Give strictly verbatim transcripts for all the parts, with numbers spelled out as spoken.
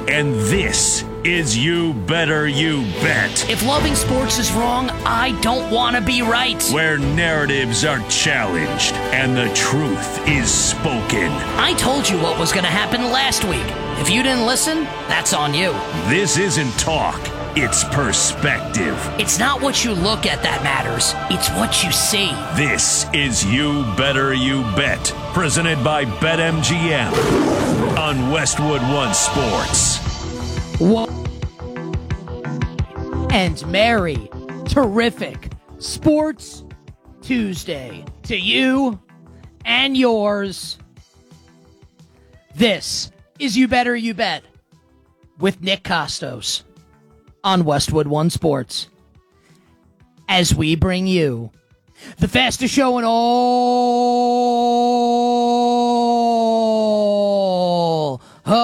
and this is You Better You Bet. If loving sports is wrong, I don't want to be right. Where narratives are challenged and the truth is spoken. I told you what was going to happen last week. If you didn't listen, that's on you. This isn't talk, it's perspective. It's not what you look at that matters. It's what you see. This is You Better You Bet, presented by BetMGM on Westwood One Sports. What? And merry, terrific Sports Tuesday to you and yours. This is You Better You Bet with Nick Costos on Westwood One Sports, as we bring you the fastest show in all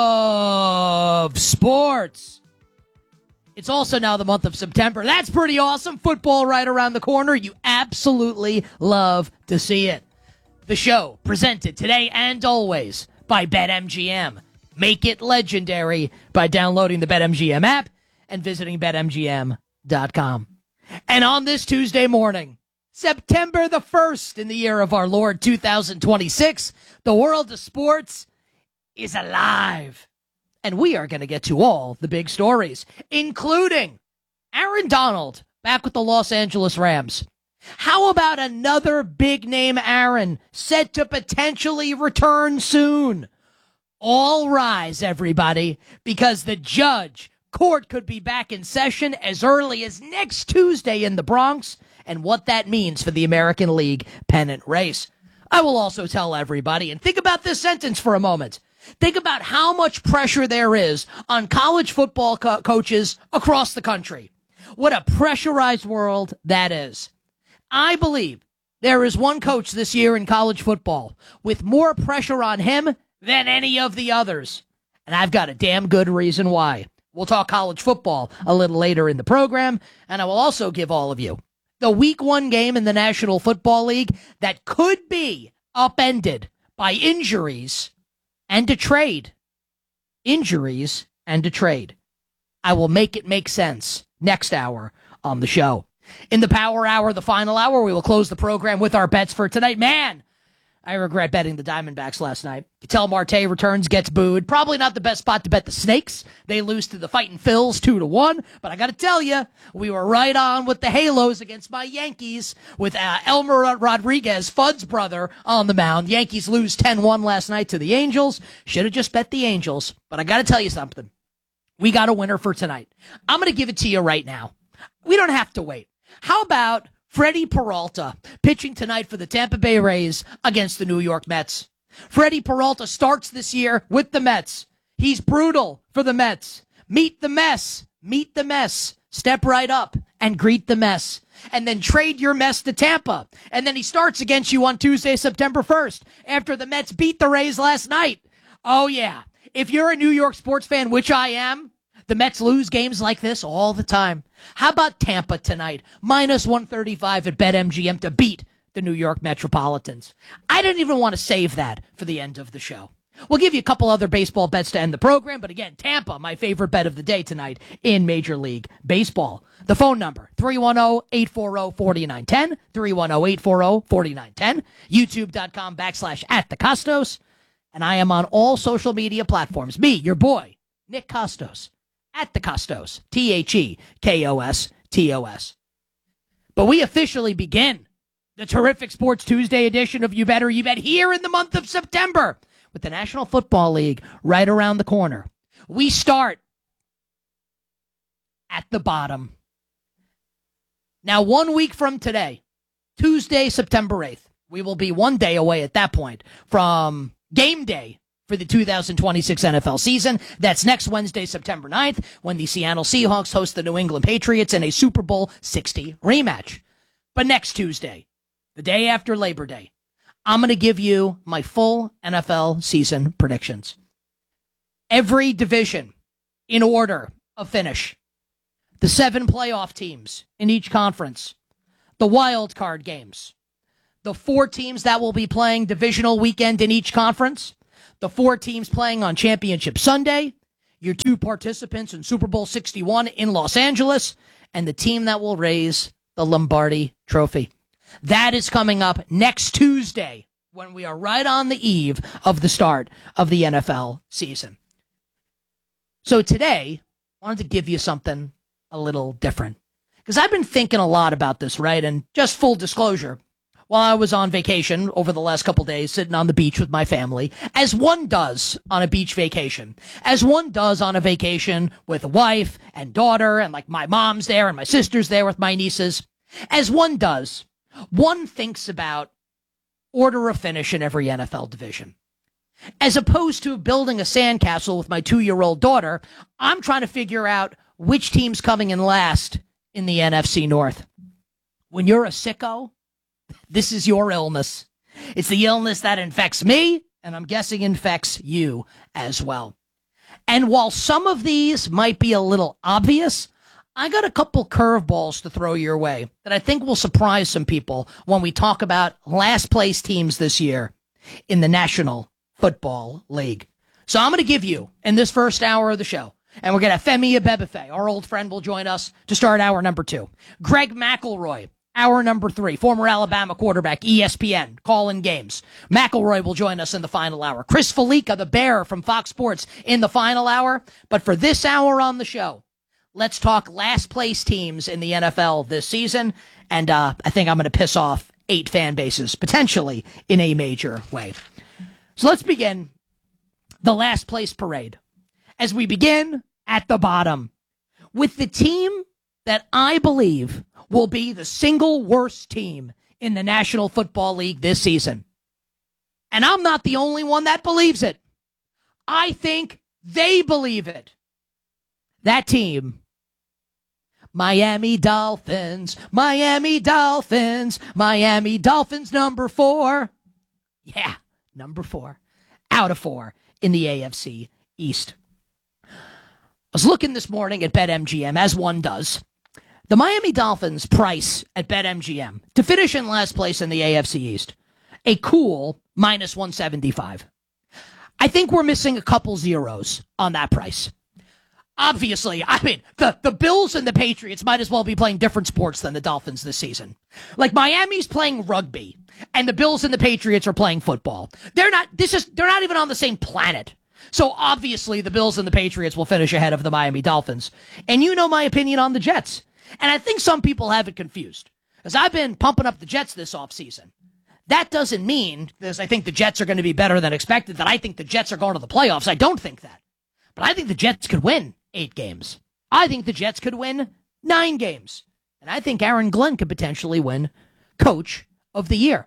of sports. It's also now the month of September. That's pretty awesome. Football right around the corner. You absolutely love to see it. The show presented today and always by BetMGM. Make it legendary by downloading the BetMGM app and visiting Bet M G M dot com. And on this Tuesday morning, September the first in the year of our Lord two thousand twenty-six, the world of sports is alive. And we are going to get to all the big stories, including Aaron Donald back with the Los Angeles Rams. How about another big name Aaron set to potentially return soon? All rise, everybody, because the judge court could be back in session as early as next Tuesday in the Bronx, and what that means for the American League pennant race. I will also tell everybody, and think about this sentence for a moment. Think about how much pressure there is on college football co- coaches across the country. What a pressurized world that is. I believe there is one coach this year in college football with more pressure on him than any of the others. And I've got a damn good reason why. We'll talk college football a little later in the program, and I will also give all of you the week one game in the National Football League that could be upended by injuries and a trade. Injuries and a trade. I will make it make sense next hour on the show. In the power hour, the final hour, we will close the program with our bets for tonight. Man, I regret betting the Diamondbacks last night. Ketel Marte returns, gets booed. Probably not the best spot to bet the Snakes. They lose to the Fightin' Phils two to one. But I got to tell you, we were right on with the Halos against my Yankees with uh, Elmer Rodriguez, Fudd's brother, on the mound. Yankees lose ten one last night to the Angels. Should have just bet the Angels. But I got to tell you something. We got a winner for tonight. I'm going to give it to you right now. We don't have to wait. How about Freddie Peralta pitching tonight for the Tampa Bay Rays against the New York Mets? Freddie Peralta starts this year with the Mets. He's brutal for the Mets. Meet the mess. Meet the mess. Step right up and greet the mess. And then trade your mess to Tampa. And then he starts against you on Tuesday, September first, after the Mets beat the Rays last night. Oh, yeah. If you're a New York sports fan, which I am, the Mets lose games like this all the time. How about Tampa tonight? minus one thirty-five at BetMGM to beat the New York Metropolitans. I didn't even want to save that for the end of the show. We'll give you a couple other baseball bets to end the program, but again, Tampa, my favorite bet of the day tonight in Major League Baseball. The phone number, three one zero, eight four zero, four nine one zero, three one zero, eight four zero, four nine one zero, youtube.com backslash at the Costos, and I am on all social media platforms. Me, your boy, Nick Costos. At the Costos, T H E K O S T O S. But we officially begin the terrific Sports Tuesday edition of You Better You Bet here in the month of September with the National Football League right around the corner. We start at the bottom. Now, one week from today, Tuesday, September eighth, we will be one day away at that point from game day for the two thousand twenty-six N F L season. That's next Wednesday, September ninth, when the Seattle Seahawks host the New England Patriots in a Super Bowl sixty rematch. But next Tuesday, the day after Labor Day, I'm going to give you my full N F L season predictions. Every division in order of finish. The seven playoff teams in each conference. The wild card games. The four teams that will be playing divisional weekend in each conference. The four teams playing on Championship Sunday, your two participants in Super Bowl sixty-one in Los Angeles, and the team that will raise the Lombardi Trophy. That is coming up next Tuesday when we are right on the eve of the start of the N F L season. So today, I wanted to give you something a little different. Because I've been thinking a lot about this, right? And just full disclosure, while I was on vacation over the last couple days, sitting on the beach with my family, as one does on a beach vacation, as one does on a vacation with a wife and daughter, and like my mom's there and my sister's there with my nieces, as one does, one thinks about order of finish in every N F L division. As opposed to building a sandcastle with my two-year-old daughter, I'm trying to figure out which team's coming in last in the N F C North. When you're a sicko, this is your illness. It's the illness that infects me, and I'm guessing infects you as well. And while some of these might be a little obvious, I got a couple curveballs to throw your way that I think will surprise some people when we talk about last place teams this year in the National Football League. So I'm going to give you, in this first hour of the show, and we're going to have Femi Abebefe, our old friend, will join us to start hour number two. Greg McElroy, hour number three, former Alabama quarterback, E S P N, calling games. McElroy will join us in the final hour. Chris Felica, the Bear from Fox Sports, in the final hour. But for this hour on the show, let's talk last place teams in the N F L this season. And uh, I think I'm going to piss off eight fan bases, potentially in a major way. So let's begin the last place parade. As we begin at the bottom with the team that I believe will be the single worst team in the National Football League this season. And I'm not the only one that believes it. I think they believe it. That team, Miami Dolphins, Miami Dolphins, Miami Dolphins number four. Yeah, number four out of four in the A F C East. I was looking this morning at BetMGM, as one does. The Miami Dolphins price at BetMGM to finish in last place in the A F C East, a cool minus one seventy-five. I think we're missing a couple zeros on that price. Obviously, I mean, the, the Bills and the Patriots might as well be playing different sports than the Dolphins this season. Like, Miami's playing rugby, and the Bills and the Patriots are playing football. They're not, this is, they're not even on the same planet. So obviously the Bills and the Patriots will finish ahead of the Miami Dolphins. And you know my opinion on the Jets. And I think some people have it confused. Because I've been pumping up the Jets this offseason. That doesn't mean, because I think the Jets are going to be better than expected, that I think the Jets are going to the playoffs. I don't think that. But I think the Jets could win eight games. I think the Jets could win nine games. And I think Aaron Glenn could potentially win Coach of the Year.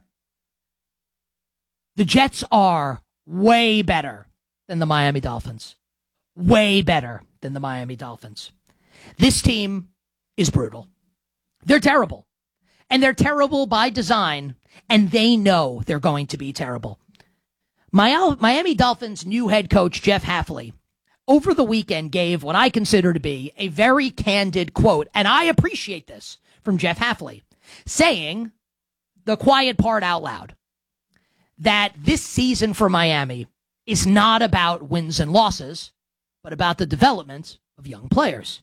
The Jets are way better than the Miami Dolphins. Way better than the Miami Dolphins. This team is brutal. They're terrible. And they're terrible by design, and they know they're going to be terrible. Miami Dolphins' new head coach, Jeff Hafley, over the weekend gave what I consider to be a very candid quote, and I appreciate this from Jeff Hafley, saying the quiet part out loud, that this season for Miami is not about wins and losses, but about the development of young players.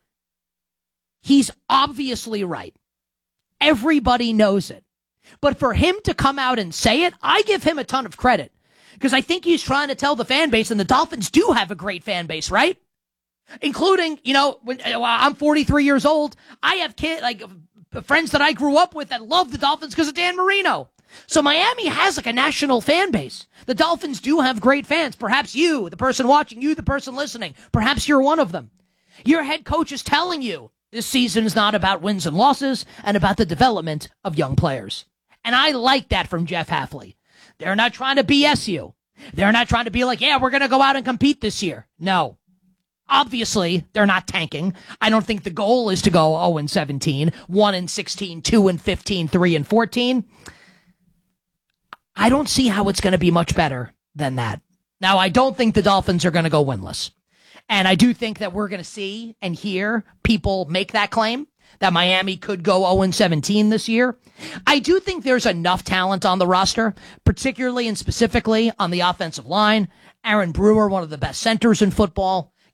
He's obviously right. Everybody knows it. But for him to come out and say it, I give him a ton of credit. Because I think he's trying to tell the fan base, and the Dolphins do have a great fan base, right? Including, you know, when I'm forty-three years old, I have kids, like friends that I grew up with that love the Dolphins because of Dan Marino. So Miami has like a national fan base. The Dolphins do have great fans. Perhaps you, the person watching, you, the person listening, perhaps you're one of them. Your head coach is telling you this season is not about wins and losses and about the development of young players. And I like that from Jeff Hafley. They're not trying to B S you. They're not trying to be like, yeah, we're going to go out and compete this year. No. Obviously, they're not tanking. I don't think the goal is to go oh and seventeen, one and sixteen, two and fifteen, three and fourteen. I don't see how it's going to be much better than that. Now, I don't think the Dolphins are going to go winless. And I do think that we're going to see and hear people make that claim, that Miami could go oh and seventeen this year. I do think there's enough talent on the roster, particularly and specifically on the offensive line. Aaron Brewer, one of the best centers in football.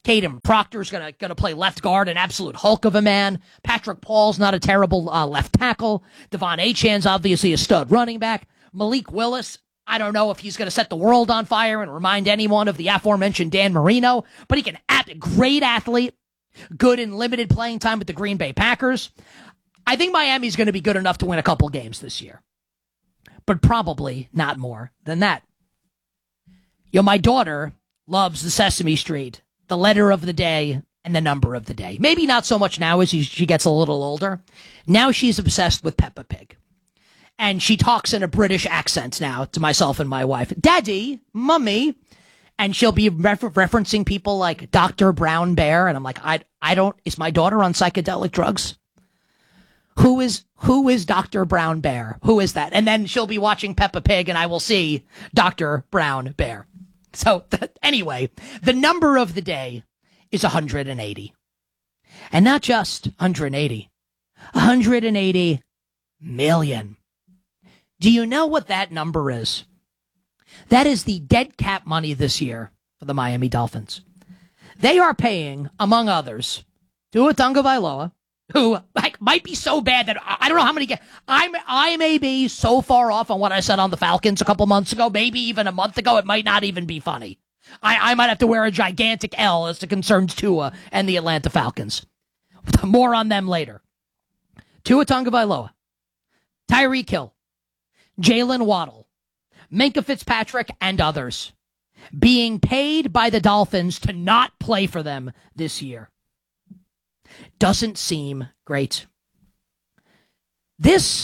Caden Proctor's gonna gonna play left guard, an absolute hulk of a man. Patrick Paul's not a terrible uh, left tackle. Devon Achan's obviously a stud running back. Malik Willis, I don't know if he's going to set the world on fire and remind anyone of the aforementioned Dan Marino, but he can act, great athlete, good in limited playing time with the Green Bay Packers. I think Miami's going to be good enough to win a couple games this year, but probably not more than that. You know, my daughter loves the Sesame Street, the letter of the day, and the number of the day. Maybe not so much now as she gets a little older. Now she's obsessed with Peppa Pig. And she talks in a British accent now to myself and my wife. Daddy, Mummy. And she'll be refer- referencing people like Doctor Brown Bear. And I'm like, I I don't, is my daughter on psychedelic drugs? Who is, who is Doctor Brown Bear? Who is that? And then she'll be watching Peppa Pig and I will see Doctor Brown Bear. So th- anyway, the number of the day is one hundred eighty. And not just one hundred eighty. one hundred eighty million. Do you know what that number is? That is the dead cap money this year for the Miami Dolphins. They are paying, among others, Tua Tagovailoa, who like, might be so bad that I, I don't know how many get. I'm I may be so far off on what I said on the Falcons a couple months ago, maybe even a month ago. It might not even be funny. I, I might have to wear a gigantic L as it concerns Tua and the Atlanta Falcons. More on them later. Tua Tagovailoa, Tyreek Hill, Jalen Waddle, Minkah Fitzpatrick, and others being paid by the Dolphins to not play for them this year. Doesn't seem great. This,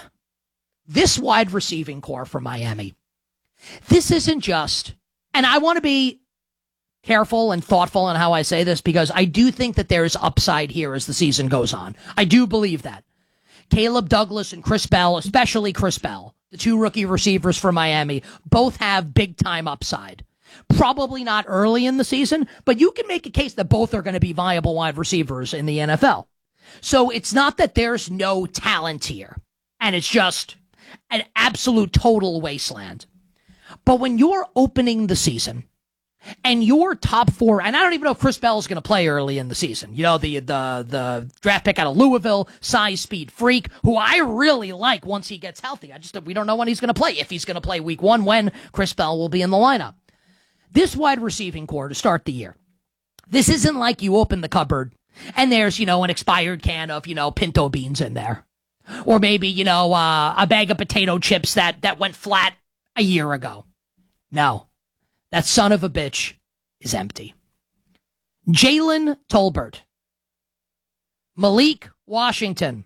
this wide receiving core for Miami, this isn't just, and I want to be careful and thoughtful on how I say this because I do think that there's upside here as the season goes on. I do believe that. Caleb Douglas and Chris Bell, especially Chris Bell, the two rookie receivers for Miami, both have big-time upside. Probably not early in the season, but you can make a case that both are going to be viable wide receivers in the N F L. So it's not that there's no talent here, and it's just an absolute total wasteland. But when you're opening the season, and your top four, and I don't even know if Chris Bell is going to play early in the season. You know, the the the draft pick out of Louisville, size, speed freak, who I really like once he gets healthy. I just, we don't know when he's going to play. If he's going to play week one, when Chris Bell will be in the lineup. This wide receiving core to start the year. This isn't like you open the cupboard and there's, you know, an expired can of, you know, pinto beans in there. Or maybe, you know, uh, a bag of potato chips that, that went flat a year ago. No. That son of a bitch is empty. Jalen Tolbert, Malik Washington,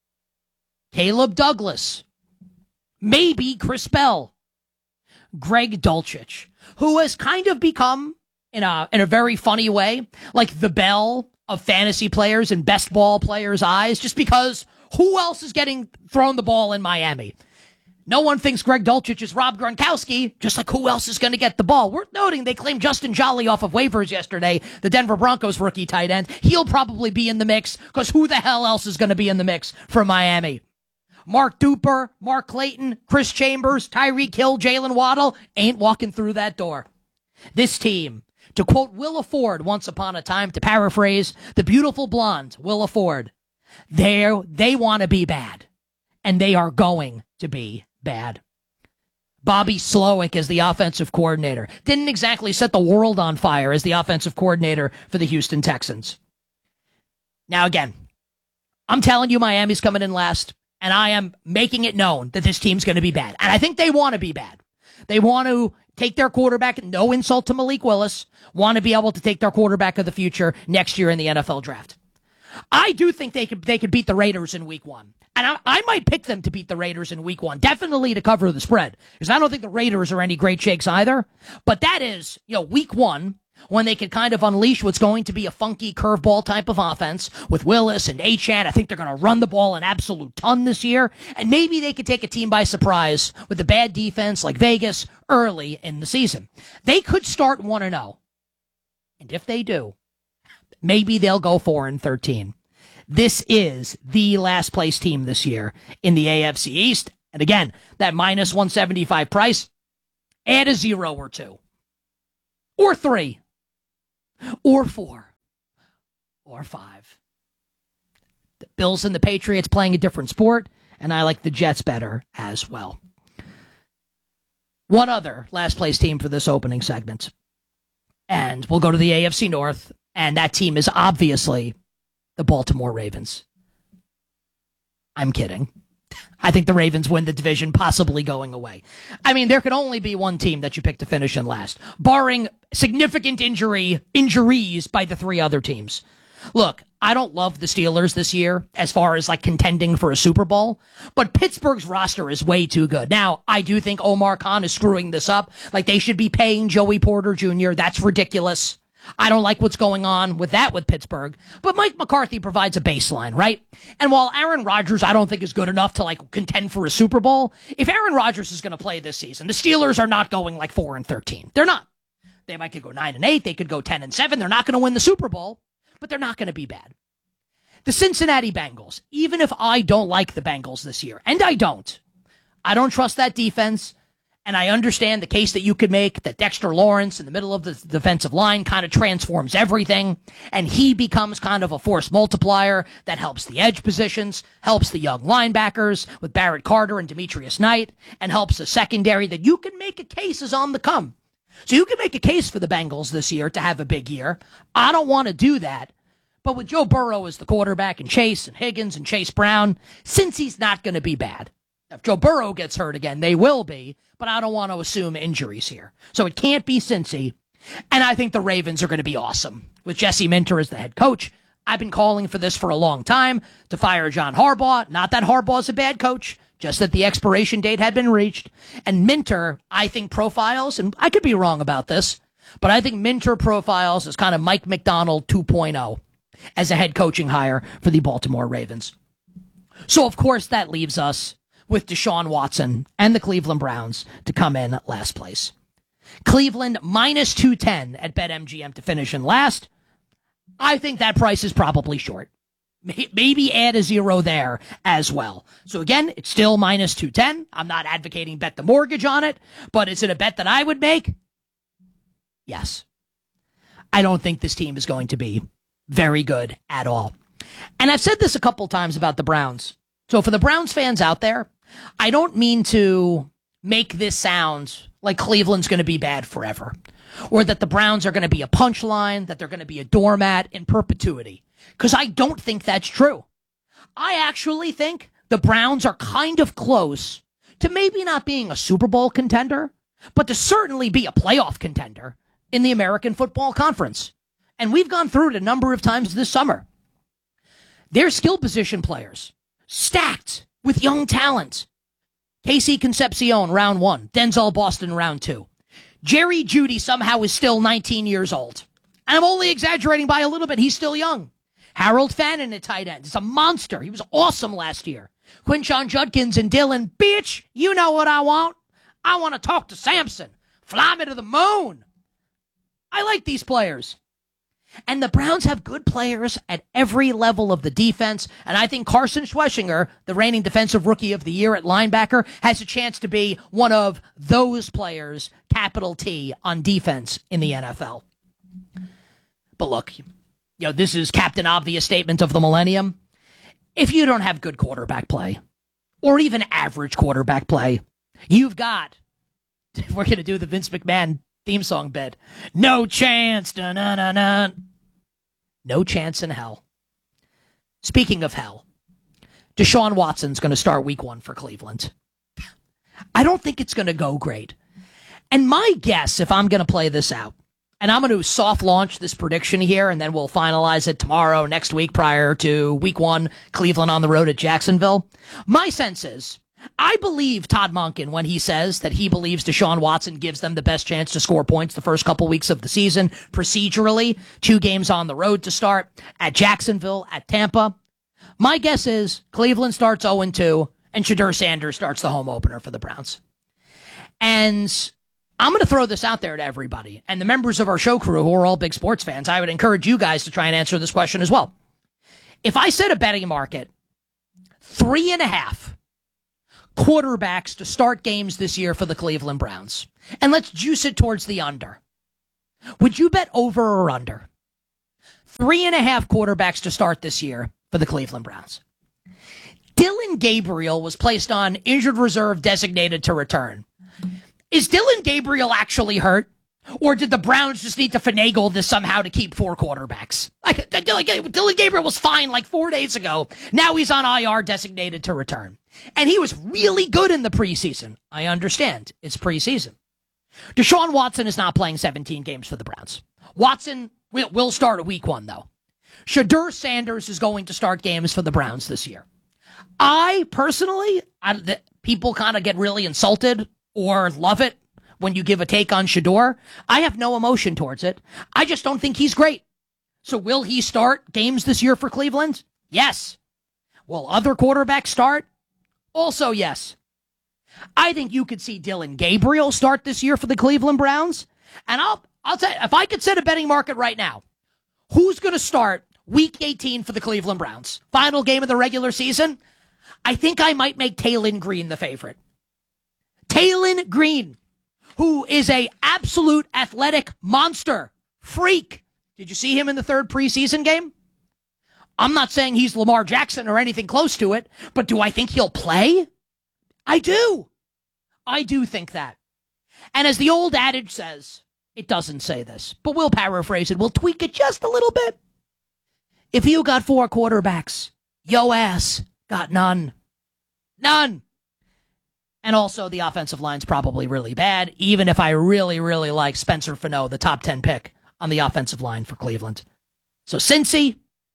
Caleb Douglas, maybe Chris Bell, Greg Dulcich, who has kind of become, in a in a very funny way, like the Bell of fantasy players and best ball players' eyes, just because who else is getting thrown the ball in Miami? No one thinks Greg Dulcich is Rob Gronkowski, just like who else is going to get the ball. Worth noting, they claimed Justin Jolly off of waivers yesterday, the Denver Broncos rookie tight end. He'll probably be in the mix, because who the hell else is going to be in the mix for Miami? Mark Duper, Mark Clayton, Chris Chambers, Tyreek Hill, Jalen Waddle ain't walking through that door. This team, to quote Willa Ford once upon a time, to paraphrase the beautiful blonde Willa Ford, they they want to be bad, and they are going to be bad. Bobby Slowick is the offensive coordinator. Didn't exactly set the world on fire as the offensive coordinator for the Houston Texans. Now again, I'm telling you Miami's coming in last, and I am making it known that this team's going to be bad. And I think they want to be bad. They want to take their quarterback, no insult to Malik Willis, want to be able to take their quarterback of the future next year in the N F L draft. I do think they could they could beat the Raiders in week one. And I, I might pick them to beat the Raiders in week one, definitely to cover the spread, because I don't think the Raiders are any great shakes either. But that is, you know, week one, when they could kind of unleash what's going to be a funky curveball type of offense with Willis and Achane. I think they're going to run the ball an absolute ton this year. And maybe they could take a team by surprise with a bad defense like Vegas early in the season. They could start one and oh. And if they do, maybe they'll go four and thirteen. This is the last place team this year in the A F C East. And again, that minus one seventy-five price, add a zero or two. Or three. or four or five. The Bills and the Patriots playing a different sport, and I like the Jets better as well. One other last place team for this opening segment, and we'll go to the A F C North, and that team is obviously the Baltimore Ravens. I'm kidding. I think the Ravens win the division, possibly going away. I mean, there could only be one team that you pick to finish in last, barring significant injury injuries by the three other teams. Look, I don't love the Steelers this year as far as like contending for a Super Bowl, but Pittsburgh's roster is way too good. Now, I do think Omar Khan is screwing this up. Like, they should be paying Joey Porter Junior That's ridiculous. I don't like what's going on with that with Pittsburgh, but Mike McCarthy provides a baseline, right? And while Aaron Rodgers, I don't think is good enough to like contend for a Super Bowl, if Aaron Rodgers is going to play this season, the Steelers are not going like four and thirteen. They're not. They might could go nine and eight. They could go ten and seven. They're not going to win the Super Bowl, but they're not going to be bad. The Cincinnati Bengals, even if I don't like the Bengals this year, and I don't, I don't trust that defense. And I understand the case that you could make that Dexter Lawrence in the middle of the defensive line kind of transforms everything, and he becomes kind of a force multiplier that helps the edge positions, helps the young linebackers with Barrett Carter and Demetrius Knight, and helps a secondary that you can make a case is on the come. So you can make a case for the Bengals this year to have a big year. I don't want to do that. But with Joe Burrow as the quarterback and Chase and Higgins and Chase Brown, since he's not going to be bad. If Joe Burrow gets hurt again, they will be, but I don't want to assume injuries here. So it can't be Cincy. And I think the Ravens are going to be awesome with Jesse Minter as the head coach. I've been calling for this for a long time, to fire John Harbaugh. Not that Harbaugh's a bad coach, just that the expiration date had been reached. And Minter, I think, profiles, and I could be wrong about this, but I think Minter profiles as kind of Mike McDonald two point oh as a head coaching hire for the Baltimore Ravens. So, of course, that leaves us with Deshaun Watson and the Cleveland Browns to come in last place. Cleveland minus two ten at BetMGM to finish in last. I think that price is probably short. Maybe add a zero there as well. So again, it's still minus two ten. I'm not advocating bet the mortgage on it, but is it a bet that I would make? Yes. I don't think this team is going to be very good at all. And I've said this a couple times about the Browns. So for the Browns fans out there, I don't mean to make this sound like Cleveland's going to be bad forever, or that the Browns are going to be a punchline, that they're going to be a doormat in perpetuity, because I don't think that's true. I actually think the Browns are kind of close to maybe not being a Super Bowl contender, but to certainly be a playoff contender in the American Football Conference. And we've gone through it a number of times this summer. They're skill position players, stacked with young talent. Casey Concepcion, round one. Denzel Boston, round two. Jerry Jeudy somehow is still nineteen years old. And I'm only exaggerating by a little bit. He's still young. Harold Fannin at tight end. He's a monster. He was awesome last year. Quinshon Judkins and Dylan, bitch, you know what I want. I want to talk to Samson. Fly me to the moon. I like these players. And the Browns have good players at every level of the defense. And I think Carson Schweschinger, the reigning defensive rookie of the year at linebacker, has a chance to be one of those players, capital T, on defense in the N F L. But look, you know, this is Captain Obvious statement of the millennium. If you don't have good quarterback play, or even average quarterback play, you've got, we're going to do the Vince McMahon theme song bit. No chance. Da-na-na-na. No chance in hell. Speaking of hell, Deshaun Watson's going to start week one for Cleveland. I don't think it's going to go great. And my guess, if I'm going to play this out, and I'm going to soft launch this prediction here, and then we'll finalize it tomorrow, next week, prior to week one, Cleveland on the road at Jacksonville. My sense is, I believe Todd Monken when he says that he believes Deshaun Watson gives them the best chance to score points the first couple weeks of the season procedurally. Two games on the road to start at Jacksonville, at Tampa. My guess is Cleveland starts oh and two and Shadur Sanders starts the home opener for the Browns. And I'm going to throw this out there to everybody and the members of our show crew who are all big sports fans. I would encourage you guys to try and answer this question as well. If I set a betting market, three and a half quarterbacks to start games this year for the Cleveland Browns, and let's juice it towards the under. Would you bet over or under? Three and a half quarterbacks to start this year for the Cleveland Browns. Dylan Gabriel was placed on injured reserve designated to return. Is Dylan Gabriel actually hurt? Or did the Browns just need to finagle this somehow to keep four quarterbacks? Like, Dylan Gabriel was fine like four days ago. Now he's on I R designated to return. And he was really good in the preseason. I understand. It's preseason. Deshaun Watson is not playing seventeen games for the Browns. Watson will, will start at week one, though. Shedeur Sanders is going to start games for the Browns this year. I, personally, I, the, people kind of get really insulted or love it when you give a take on Shedeur. I have no emotion towards it. I just don't think he's great. So will he start games this year for Cleveland? Yes. Will other quarterbacks start? Also yes. I think you could see Dylan Gabriel start this year for the Cleveland Browns. And I'll I'll tell you, if I could set a betting market right now, who's going to start week eighteen for the Cleveland Browns? Final game of the regular season? I think I might make Taylon Green the favorite. Taylon Green, who is a absolute athletic monster, freak. Did you see him in the third preseason game? I'm not saying he's Lamar Jackson or anything close to it, but do I think he'll play? I do. I do think that. And as the old adage says, it doesn't say this, but we'll paraphrase it. We'll tweak it just a little bit. If you got four quarterbacks, yo ass got none. None. And also, the offensive line's probably really bad, even if I really, really like Spencer Fano, the top ten pick on the offensive line for Cleveland. So Cincy,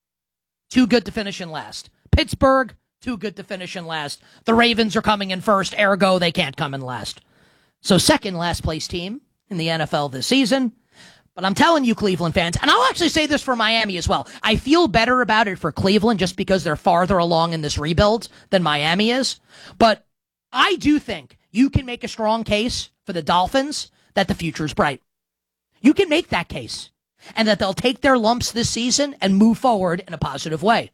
too good to finish in last. Pittsburgh, too good to finish in last. The Ravens are coming in first, ergo they can't come in last. So second last place team in the N F L this season. But I'm telling you, Cleveland fans, and I'll actually say this for Miami as well. I feel better about it for Cleveland just because they're farther along in this rebuild than Miami is. But I do think you can make a strong case for the Dolphins that the future is bright. You can make that case. And that they'll take their lumps this season and move forward in a positive way.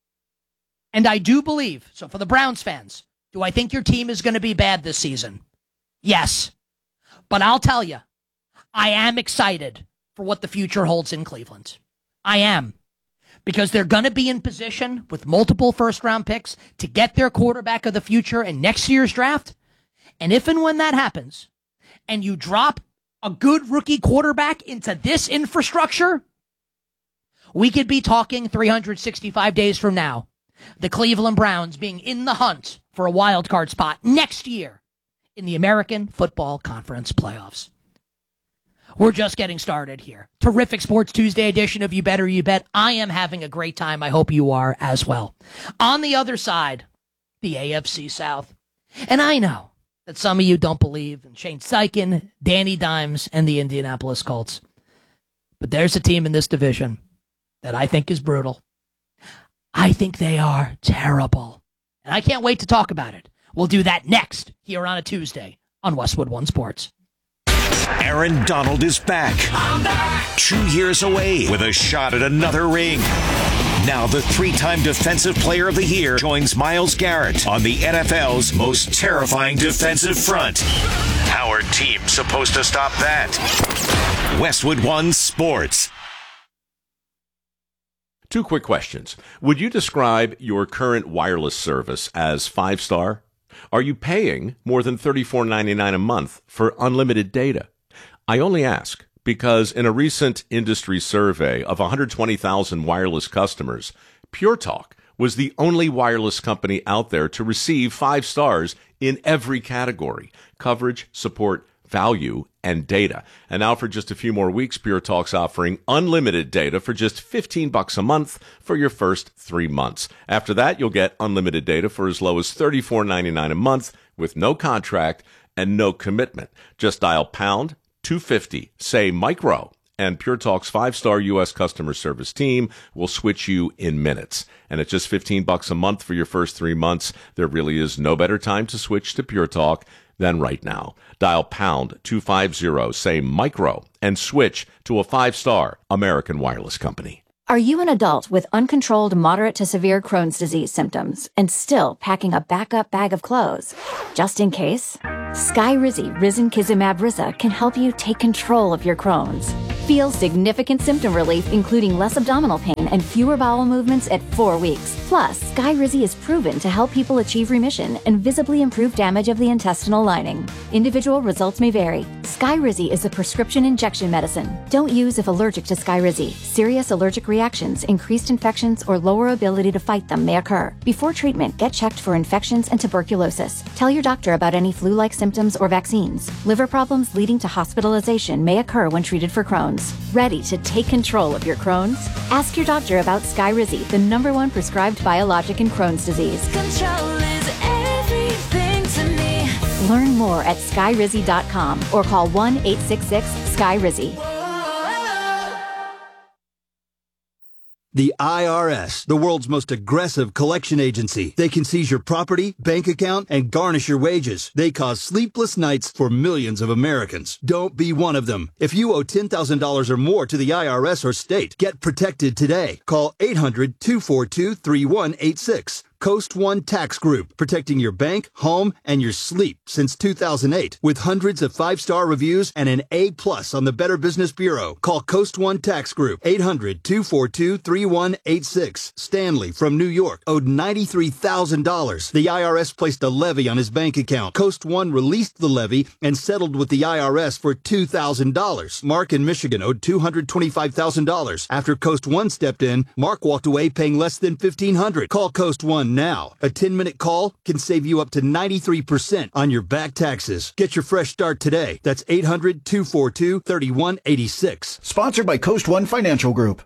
And I do believe, so for the Browns fans, do I think your team is going to be bad this season? Yes. But I'll tell you, I am excited for what the future holds in Cleveland. I am. Because they're going to be in position with multiple first-round picks to get their quarterback of the future in next year's draft. And if and when that happens, and you drop a good rookie quarterback into this infrastructure, we could be talking three hundred sixty-five days from now, the Cleveland Browns being in the hunt for a wild card spot next year in the American Football Conference playoffs. We're just getting started here. Terrific Sports Tuesday edition of You Better You Bet. I am having a great time. I hope you are as well. On the other side, the A F C South. And I know that some of you don't believe in Shane Steichen, Danny Dimes, and the Indianapolis Colts. But there's a team in this division that I think is brutal. I think they are terrible. And I can't wait to talk about it. We'll do that next here on a Tuesday on Westwood One Sports. Aaron Donald is back. I'm back. Two years away with a shot at another ring. Now the three-time Defensive Player of the Year joins Myles Garrett on the N F L's most terrifying defensive front. How are teams supposed to stop that? Westwood One Sports. Two quick questions. Would you describe your current wireless service as five-star? Are you paying more than thirty-four ninety-nine a month for unlimited data? I only ask because in a recent industry survey of one hundred twenty thousand wireless customers, Pure Talk was the only wireless company out there to receive five stars in every category: coverage, support, value, and data. And now for just a few more weeks, Pure Talk's offering unlimited data for just fifteen bucks a month for your first three months. After that, you'll get unlimited data for as low as thirty-four ninety-nine a month with no contract and no commitment. Just dial pound two fifty, say micro, and Pure Talk's five-star U S customer service team will switch you in minutes. And at just fifteen bucks a month for your first three months, there really is no better time to switch to Pure Talk than right now. Dial pound two fifty, say micro, and switch to a five-star American wireless company. Are you an adult with uncontrolled moderate to severe Crohn's disease symptoms and still packing a backup bag of clothes? Just in case, Skyrizi Risankizumab Riza can help you take control of your Crohn's. Feel significant symptom relief, including less abdominal pain and fewer bowel movements at four weeks. Plus, Skyrizi is proven to help people achieve remission and visibly improve damage of the intestinal lining. Individual results may vary. Skyrizi is a prescription injection medicine. Don't use if allergic to Skyrizi. Serious allergic reactions, increased infections, or lower ability to fight them may occur. Before treatment, get checked for infections and tuberculosis. Tell your doctor about any flu-like symptoms or vaccines. Liver problems leading to hospitalization may occur when treated for Crohn's. Ready to take control of your Crohn's? Ask your doctor about Skyrizi, the number one prescribed biologic in Crohn's disease. Control is everything to me. Learn more at skyrizi dot com or call one eight six six Skyrizi. The I R S, the world's most aggressive collection agency. They can seize your property, bank account, and garnish your wages. They cause sleepless nights for millions of Americans. Don't be one of them. If you owe ten thousand dollars or more to the I R S or state, get protected today. Call eight hundred, two four two, three one eight six. Coast One Tax Group, protecting your bank, home, and your sleep since two thousand eight. With hundreds of five-star reviews and an A plus on the Better Business Bureau. Call Coast One Tax Group, eight hundred, two four two, three one eight six. Stanley from New York owed ninety-three thousand dollars. The I R S placed a levy on his bank account. Coast One released the levy and settled with the I R S for two thousand dollars. Mark in Michigan owed two hundred twenty-five thousand dollars. After Coast One stepped in, Mark walked away paying less than fifteen hundred dollars. Call Coast One now. A ten-minute call can save you up to ninety-three percent on your back taxes. Get your fresh start today. That's eight hundred, two four two, three one eight six. Sponsored by Coast One Financial Group.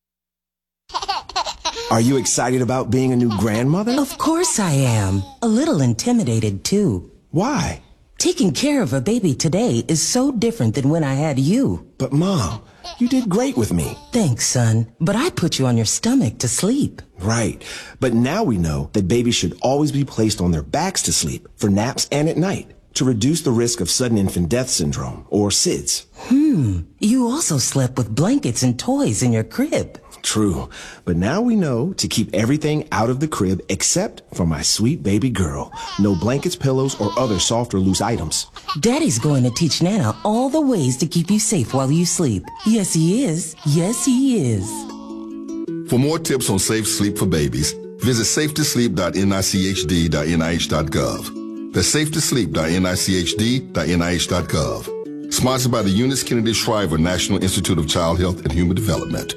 Are you excited about being a new grandmother? Of course I am. A little intimidated, too. Why? Taking care of a baby today is so different than when I had you. But, Mom, you did great with me. Thanks, son. But I put you on your stomach to sleep. Right. But now we know that babies should always be placed on their backs to sleep for naps and at night to reduce the risk of sudden infant death syndrome, or S I D S. Hmm. You also slept with blankets and toys in your crib. True. But now we know to keep everything out of the crib except for my sweet baby girl. No blankets, pillows, or other soft or loose items. Daddy's going to teach Nana all the ways to keep you safe while you sleep. Yes, he is. Yes, he is. For more tips on safe sleep for babies, visit safe to sleep dot N I C H D dot N I H dot gov. That's safe to sleep dot N I C H D dot N I H dot gov. Sponsored by the Eunice Kennedy Shriver National Institute of Child Health and Human Development.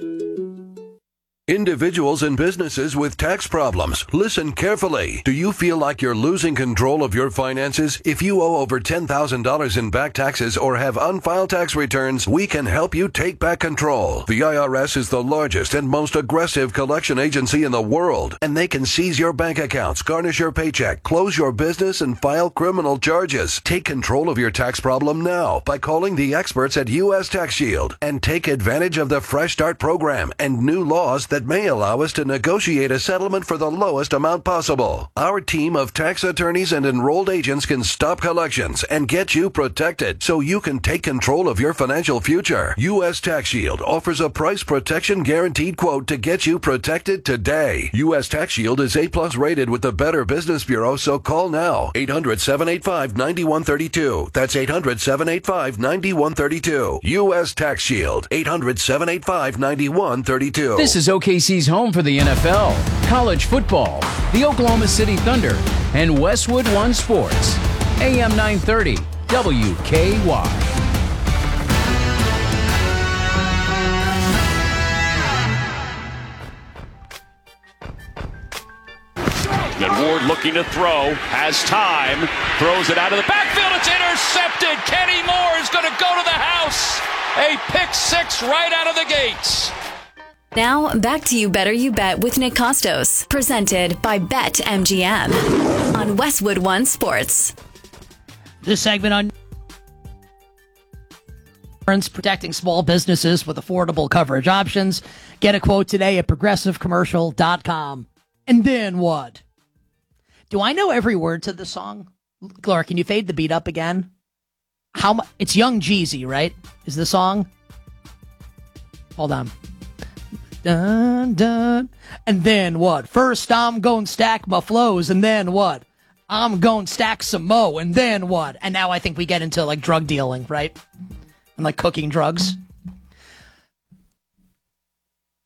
Individuals and businesses with tax problems, listen carefully. Do you feel like you're losing control of your finances? If you owe over ten thousand dollars in back taxes or have unfiled tax returns, we can help you take back control. The I R S is the largest and most aggressive collection agency in the world, and they can seize your bank accounts, garnish your paycheck, close your business, and file criminal charges. Take control of your tax problem now by calling the experts at U S Tax Shield and take advantage of the Fresh Start program and new laws that may allow us to negotiate a settlement for the lowest amount possible. Our team of tax attorneys and enrolled agents can stop collections and get you protected so you can take control of your financial future. U S Tax Shield offers a price protection guaranteed quote to get you protected today. U S Tax Shield is A plus rated with the Better Business Bureau, so call now. eight hundred, seven eight five, nine one three two. That's eight hundred, seven eight five, nine one three two. U S Tax Shield. eight hundred, seven eight five, nine one three two. This is O K C's home for the N F L, college football, the Oklahoma City Thunder, and Westwood One Sports. A M nine thirty, W K Y. And Ward looking to throw, has time, throws it out of the backfield, it's intercepted. Kenny Moore is going to go to the house. A pick six right out of the gates. Now, back to You Better You Bet with Nick Costos, presented by BetMGM on Westwood One Sports. This segment on protecting small businesses with affordable coverage options. Get a quote today at progressive commercial dot com. And then what? Do I know every word to the song? Laura, can you fade the beat up again? How much? It's Young Jeezy, right? Is the song? Hold on. Dun, dun. And then what? First, I'm going to stack my flows, and then what? I'm going to stack some mo, and then what? And now I think we get into, like, drug dealing, right? And, like, cooking drugs.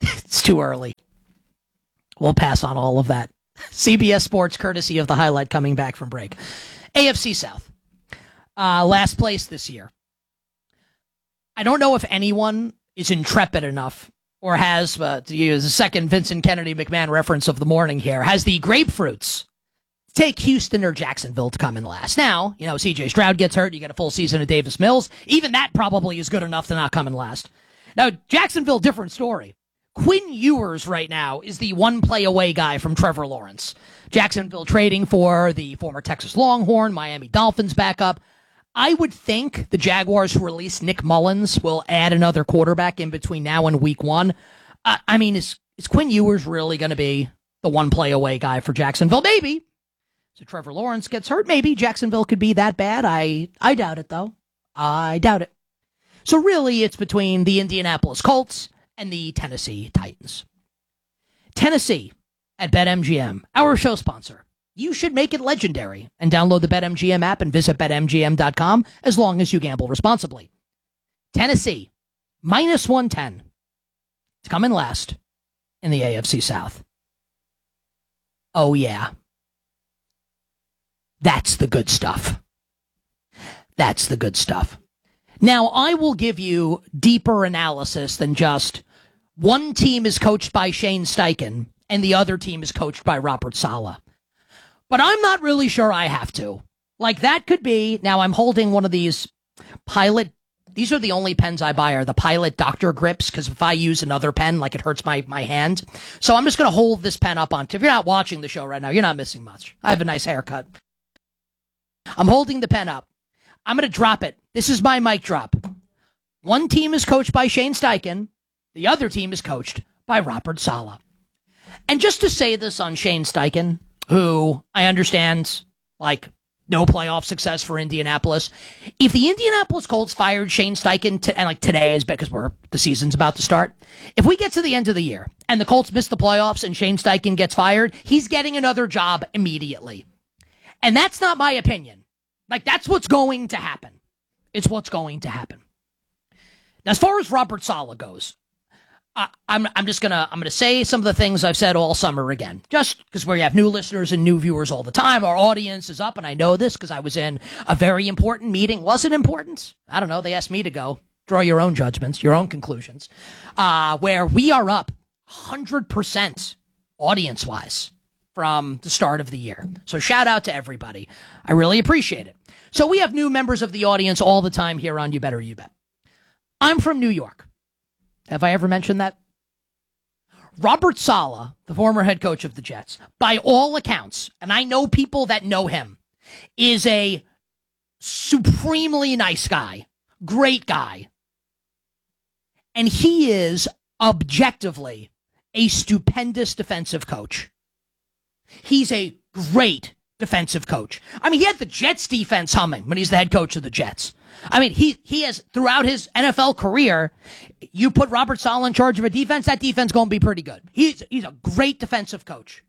It's too early. We'll pass on all of that. C B S Sports, courtesy of the highlight coming back from break. A F C South. Uh, last place this year. I don't know if anyone is intrepid enough or has, uh, to use a second Vincent Kennedy McMahon reference of the morning here, has the grapefruits to take Houston or Jacksonville to come in last. Now, you know, C J Stroud gets hurt. You get a full season of Davis Mills. Even that probably is good enough to not come in last. Now, Jacksonville, different story. Quinn Ewers right now is the one play away guy from Trevor Lawrence. Jacksonville trading for the former Texas Longhorn, Miami Dolphins backup. I would think the Jaguars who released Nick Mullins will add another quarterback in between now and week one. Uh, I mean, is, is Quinn Ewers really going to be the one play away guy for Jacksonville? Maybe. So Trevor Lawrence gets hurt. Maybe Jacksonville could be that bad. I, I doubt it, though. I doubt it. So really, it's between the Indianapolis Colts and the Tennessee Titans. Tennessee at BetMGM, our show sponsor. You should make it legendary and download the BetMGM app and visit Bet M G M dot com as long as you gamble responsibly. Tennessee, minus one ten. It's coming last in the A F C South. Oh, yeah. That's the good stuff. That's the good stuff. Now, I will give you deeper analysis than just one team is coached by Shane Steichen and the other team is coached by Robert Saleh. But I'm not really sure I have to. Like, that could be, now I'm holding one of these Pilot, these are the only pens I buy are the Pilot Doctor Grips, because if I use another pen, like, it hurts my, my hand. So I'm just going to hold this pen up on, if you're not watching the show right now, you're not missing much. I have a nice haircut. I'm holding the pen up. I'm going to drop it. This is my mic drop. One team is coached by Shane Steichen. The other team is coached by Robert Saleh. And just to say this on Shane Steichen, who I understand, like, no playoff success for Indianapolis. If the Indianapolis Colts fired Shane Steichen, to, and like today is because we're the season's about to start, if we get to the end of the year and the Colts miss the playoffs and Shane Steichen gets fired, he's getting another job immediately. And that's not my opinion. Like, that's what's going to happen. It's what's going to happen. Now, as far as Robert Saleh goes, I, I'm I'm just gonna I'm gonna say some of the things I've said all summer again, just because we have new listeners and new viewers all the time. Our audience is up, and I know this because I was in a very important meeting. Was it important? I don't know. They asked me to go. Draw your own judgments, your own conclusions. Uh, where we are up one hundred percent audience-wise from the start of the year. So shout out to everybody. I really appreciate it. So we have new members of the audience all the time here on You Better You Bet. I'm from New York. Have I ever mentioned that? Robert Saleh, the former head coach of the Jets, by all accounts, and I know people that know him, is a supremely nice guy, great guy. And he is objectively a stupendous defensive coach. He's a great defensive coach. I mean, he had the Jets defense humming when he's the head coach of the Jets. I mean, he he has, throughout his N F L career, you put Robert Saleh in charge of a defense, that defense going to be pretty good. He's, he's a great defensive coach.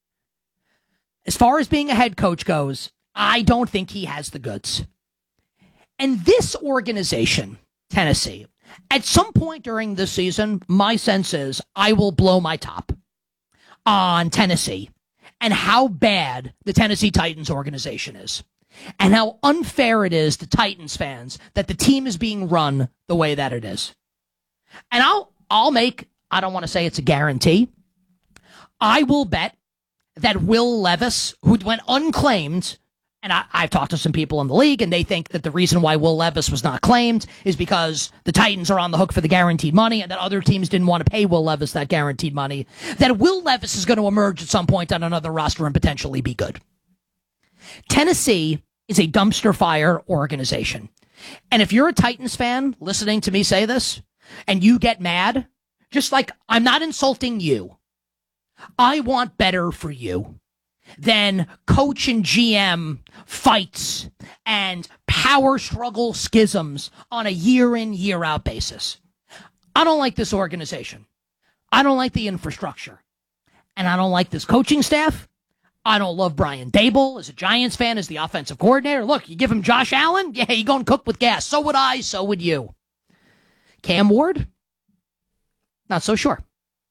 As far as being a head coach goes, I don't think he has the goods. And this organization, Tennessee, at some point during this season, my sense is I will blow my top on Tennessee and how bad the Tennessee Titans organization is. And how unfair it is to Titans fans that the team is being run the way that it is. And I'll I'll make, I don't want to say it's a guarantee, I will bet that Will Levis, who went unclaimed, and I, I've talked to some people in the league, and they think that the reason why Will Levis was not claimed is because the Titans are on the hook for the guaranteed money, and that other teams didn't want to pay Will Levis that guaranteed money, that Will Levis is going to emerge at some point on another roster and potentially be good. Tennessee is a dumpster fire organization. And if you're a Titans fan listening to me say this, and you get mad, just like, I'm not insulting you. I want better for you than coach and G M fights and power struggle schisms on a year in, year out basis. I don't like this organization. I don't like the infrastructure. And I don't like this coaching staff. I don't love Brian Daboll as a Giants fan, as the offensive coordinator. Look, you give him Josh Allen, yeah, you're going to cook with gas. So would I, so would you. Cam Ward? Not so sure.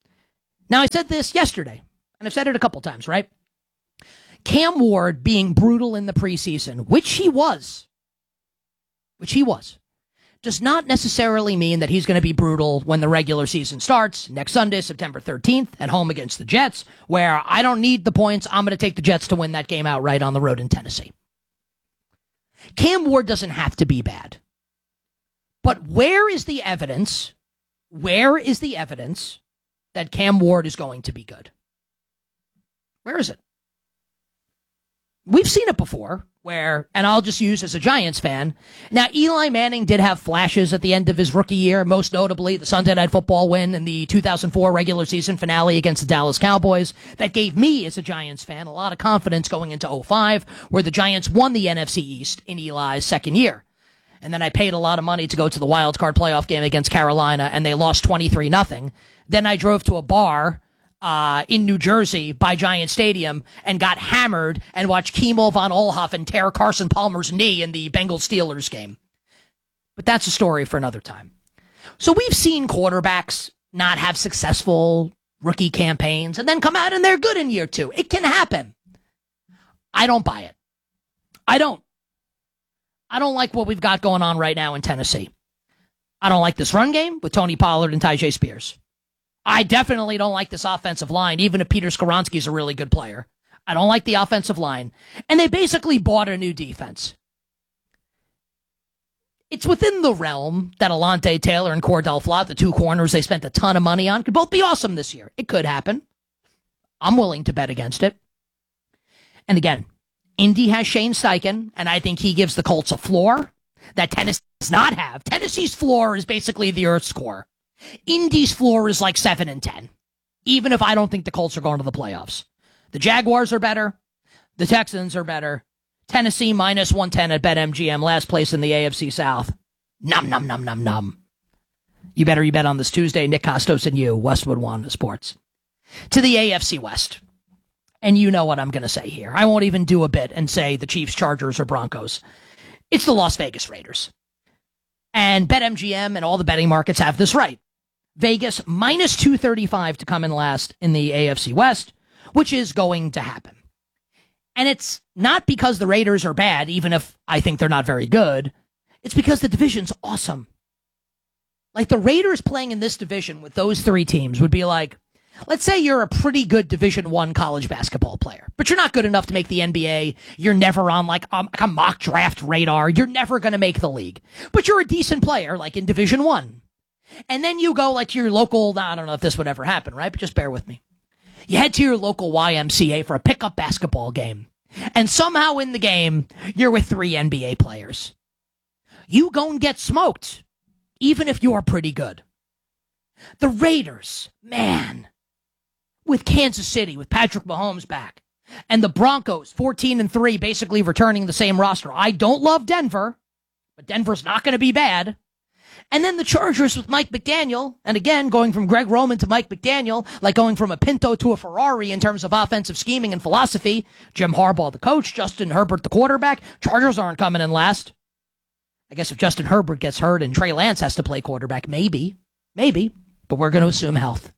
Now, I said this yesterday, and I've said it a couple times, right? Cam Ward being brutal in the preseason, which he was, which he was, does not necessarily mean that he's going to be brutal when the regular season starts next Sunday, September thirteenth, at home against the Jets, where I don't need the points. I'm going to take the Jets to win that game outright on the road in Tennessee. Cam Ward doesn't have to be bad. But where is the evidence, where is the evidence that Cam Ward is going to be good? Where is it? We've seen it before where, and I'll just use as a Giants fan. Now, Eli Manning did have flashes at the end of his rookie year, most notably the Sunday Night Football win in the two thousand four regular season finale against the Dallas Cowboys. That gave me, as a Giants fan, a lot of confidence going into oh five, where the Giants won the N F C East in Eli's second year. And then I paid a lot of money to go to the wild card playoff game against Carolina, and they lost twenty-three nothing. Then I drove to a bar Uh, in New Jersey by Giant Stadium and got hammered and watched Kimo von Oelhoffen tear Carson Palmer's knee in the Bengals-Steelers game. But that's a story for another time. So we've seen quarterbacks not have successful rookie campaigns and then come out and they're good in year two. It can happen. I don't buy it. I don't. I don't like what we've got going on right now in Tennessee. I don't like this run game with Tony Pollard and Tyjae Spears. I definitely don't like this offensive line, even if Peter Skoronski's a really good player. I don't like the offensive line. And they basically bought a new defense. It's within the realm that Alontae Taylor and Cordell Flott, the two corners they spent a ton of money on, could both be awesome this year. It could happen. I'm willing to bet against it. And again, Indy has Shane Steichen, and I think he gives the Colts a floor that Tennessee does not have. Tennessee's floor is basically the Earth's core. Indy's floor is like seven and ten, even if I don't think the Colts are going to the playoffs. The Jaguars are better. The Texans are better. Tennessee minus one ten at BetMGM, last place in the A F C South. Num, num, num, num, num. You better you bet on this Tuesday. Nick Costos and you, Westwood One Sports. To the A F C West. And you know what I'm going to say here. I won't even do a bit and say the Chiefs, Chargers, or Broncos. It's the Las Vegas Raiders. And BetMGM and all the betting markets have this right. Vegas minus two thirty-five to come in last in the A F C West, which is going to happen. And it's not because the Raiders are bad, even if I think they're not very good. It's because the division's awesome. Like, the Raiders playing in this division with those three teams would be like, let's say you're a pretty good Division One college basketball player, but you're not good enough to make the N B A. You're never on like a, like a mock draft radar. You're never going to make the league, but you're a decent player, like in Division One. And then you go like to your local, I don't know if this would ever happen, right? But just bear with me. You head to your local Y M C A for a pickup basketball game. And somehow in the game, you're with three N B A players. You go and get smoked, even if you're pretty good. The Raiders, man, with Kansas City, with Patrick Mahomes back, and the Broncos, fourteen and three, basically returning the same roster. I don't love Denver, but Denver's not going to be bad. And then the Chargers with Mike McDaniel, and again, going from Greg Roman to Mike McDaniel, like going from a Pinto to a Ferrari in terms of offensive scheming and philosophy. Jim Harbaugh, the coach, Justin Herbert, the quarterback. Chargers aren't coming in last. I guess if Justin Herbert gets hurt and Trey Lance has to play quarterback, maybe, maybe, but we're going to assume health.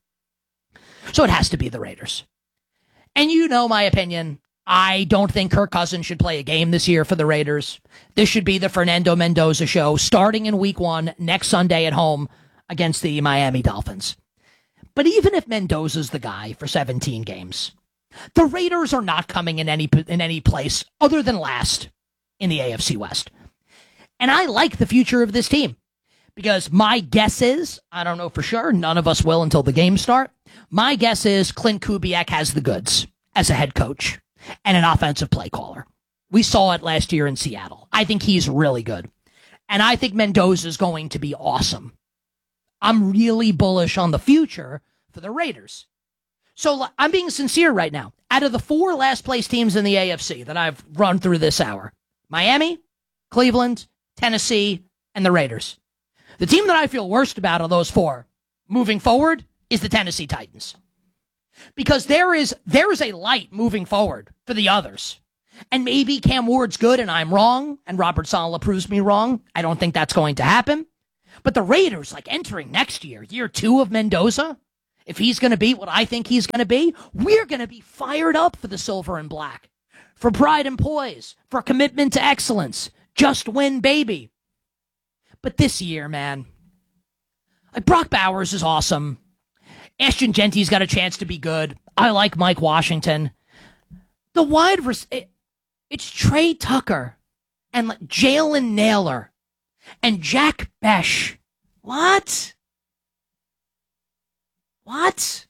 So it has to be the Raiders. And you know my opinion. I don't think Kirk Cousins should play a game this year for the Raiders. This should be the Fernando Mendoza show starting in week one next Sunday at home against the Miami Dolphins. But even if Mendoza's the guy for seventeen games, the Raiders are not coming in any in any place other than last in the A F C West. And I like the future of this team because my guess is, I don't know for sure, none of us will until the games start. My guess is Clint Kubiak has the goods as a head coach and an offensive play caller. We saw it last year in Seattle. I think he's really good. And I think Mendoza is going to be awesome. I'm really bullish on the future for the Raiders. So I'm being sincere right now. Out of the four last place teams in the A F C that I've run through this hour, Miami, Cleveland, Tennessee, and the Raiders. The team that I feel worst about of those four moving forward is the Tennessee Titans. Because there is there is a light moving forward for the others. And maybe Cam Ward's good and I'm wrong, and Robert Saleh proves me wrong. I don't think that's going to happen. But the Raiders, like entering next year, year two of Mendoza, if he's going to be what I think he's going to be, we're going to be fired up for the silver and black, for pride and poise, for commitment to excellence. Just win, baby. But this year, man, like Brock Bowers is awesome. Ashton Genty's got a chance to be good. I like Mike Washington. The wide res- it, it's Trey Tucker and like Jalen Naylor and Jack Besh. What? What?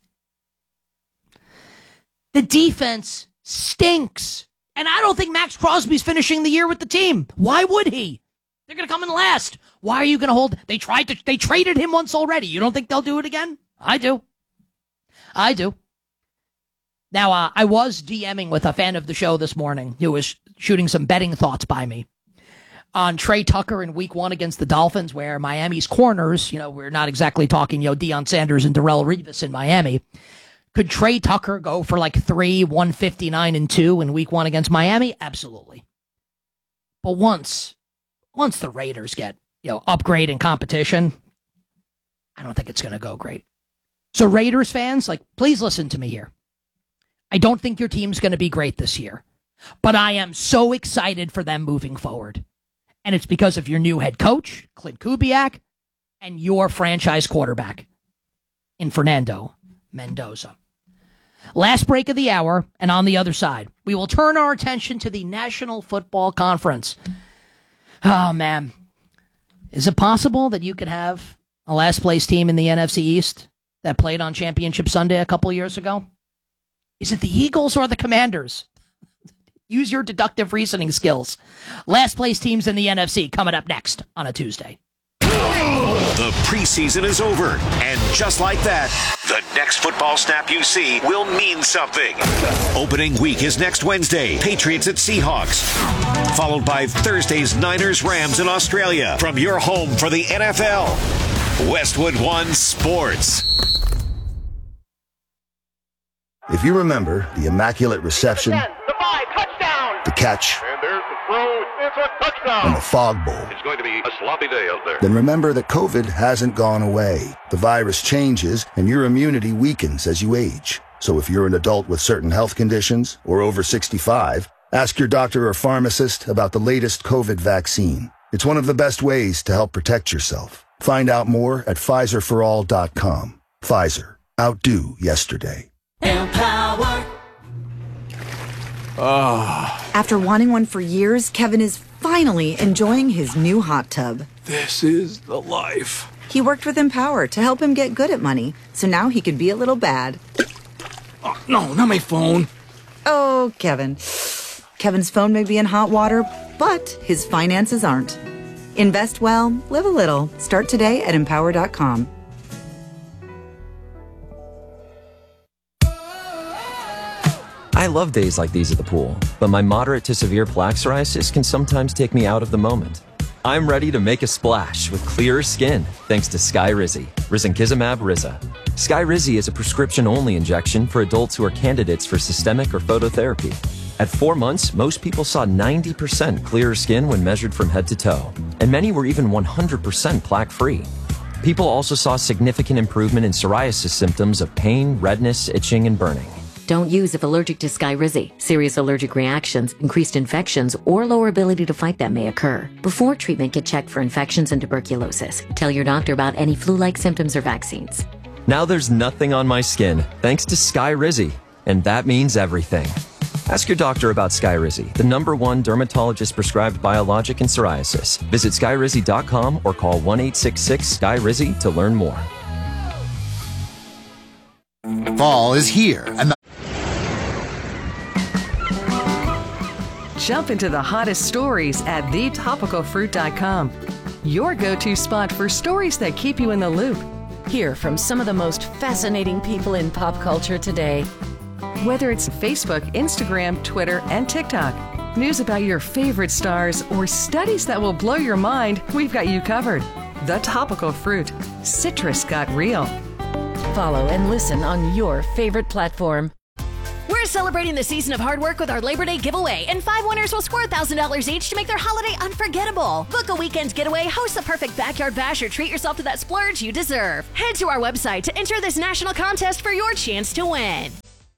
The defense stinks. And I don't think Max Crosby's finishing the year with the team. Why would he? They're going to come in last. Why are you going to hold? They tried to, they traded him once already. You don't think they'll do it again? I do. I do. Now, uh, I was DMing with a fan of the show this morning who was shooting some betting thoughts by me on Trey Tucker in week one against the Dolphins, where Miami's corners, you know, we're not exactly talking, you know, Deion Sanders and Darrelle Revis in Miami. Could Trey Tucker go for like three, one fifty-nine and two in week one against Miami? Absolutely. But once, once the Raiders get, you know, upgrade in competition, I don't think it's going to go great. So Raiders fans, like, please listen to me here. I don't think your team's going to be great this year, but I am so excited for them moving forward. And it's because of your new head coach, Clint Kubiak, and your franchise quarterback in Fernando Mendoza. Last break of the hour, and on the other side, we will turn our attention to the National Football Conference. Oh, man. Is it possible that you could have a last-place team in the N F C East that played on Championship Sunday a couple years ago? Is it the Eagles or the Commanders? Use your deductive reasoning skills. Last place teams in the N F C coming up next on a Tuesday. The preseason is over, and just like that, the next football snap you see will mean something. Opening week is next Wednesday, Patriots at Seahawks, followed by Thursday's Niners-Rams in Australia. From your home for the N F L, Westwood One Sports. If you remember the immaculate reception, ten, the five, touchdown, the catch, and there's the throw, it's a touchdown, and the fog bowl, it's going to be a sloppy day out there. Then remember that COVID hasn't gone away. The virus changes, and your immunity weakens as you age. So if you're an adult with certain health conditions or over sixty-five, ask your doctor or pharmacist about the latest COVID vaccine. It's one of the best ways to help protect yourself. Find out more at Pfizer for all dot com. Pfizer. Outdo yesterday. Empower. Oh. After wanting one for years, Kevin is finally enjoying his new hot tub. This is the life. He worked with Empower to help him get good at money, so now he could be a little bad. Oh, no, not my phone. Oh, Kevin. Kevin's phone may be in hot water, but his finances aren't. Invest well, live a little. Start today at empower dot com. I love days like these at the pool, but my moderate to severe plaque psoriasis can sometimes take me out of the moment. I'm ready to make a splash with clearer skin thanks to Skyrizi, risankizumab Riza. Skyrizi is a prescription-only injection for adults who are candidates for systemic or phototherapy. At four months, most people saw ninety percent clearer skin when measured from head to toe, and many were even one hundred percent plaque-free. People also saw significant improvement in psoriasis symptoms of pain, redness, itching, and burning. Don't use if allergic to Skyrizi. Serious allergic reactions, increased infections, or lower ability to fight them may occur. Before treatment, get checked for infections and tuberculosis. Tell your doctor about any flu-like symptoms or vaccines. Now there's nothing on my skin thanks to Skyrizi, and that means everything. Ask your doctor about Skyrizi, the number one dermatologist-prescribed biologic in psoriasis. Visit skyrizi dot com or call one eight six six Sky Rizi to learn more. Fall is here, and the Jump into the hottest stories at the topical fruit dot com. Your go-to spot for stories that keep you in the loop. Hear from some of the most fascinating people in pop culture today. Whether it's Facebook, Instagram, Twitter, and TikTok, news about your favorite stars, or studies that will blow your mind, we've got you covered. The Topical Fruit. Citrus got real. Follow and listen on your favorite platform. We're celebrating the season of hard work with our Labor Day giveaway, and five winners will score one thousand dollars each to make their holiday unforgettable. Book a weekend getaway, host the perfect backyard bash, or treat yourself to that splurge you deserve. Head to our website to enter this national contest for your chance to win.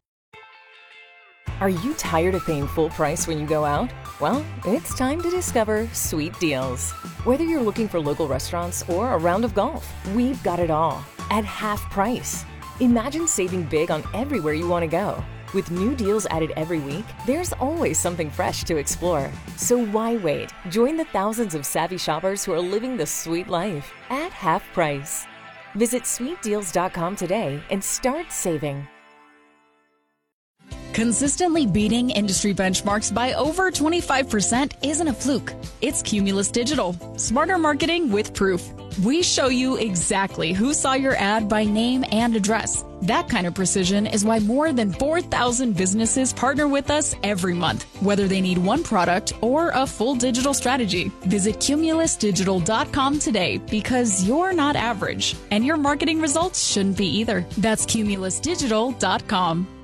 Are you tired of paying full price when you go out? Well, it's time to discover Sweet Deals. Whether you're looking for local restaurants or a round of golf, we've got it all at half price. Imagine saving big on everywhere you want to go. With new deals added every week, there's always something fresh to explore. So why wait? Join the thousands of savvy shoppers who are living the sweet life at half price. Visit sweet deals dot com today and start saving. Consistently beating industry benchmarks by over twenty-five percent isn't a fluke. It's Cumulus Digital. Smarter marketing with proof. We show you exactly who saw your ad by name and address. That kind of precision is why more than four thousand businesses partner with us every month, whether they need one product or a full digital strategy. Visit cumulus digital dot com today, because you're not average, and your marketing results shouldn't be either. That's cumulus digital dot com.